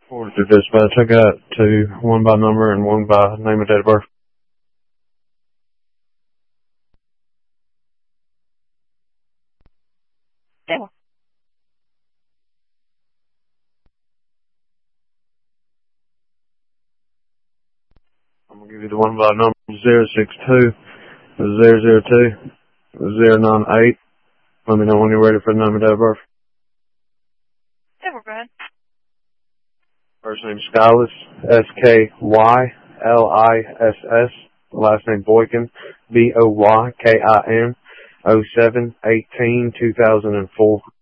Forward to dispatch. I got two, one by number and one by name and date of birth. Yeah. I'm gonna give you the one by number 062-002-098. Let me know when you're ready for the name and date of birth. Yeah, we're good. First name Skyliss, S-K-Y-L-I-S-S. Last name Boykin, B-O-Y-K-I-N, 07-18-2004.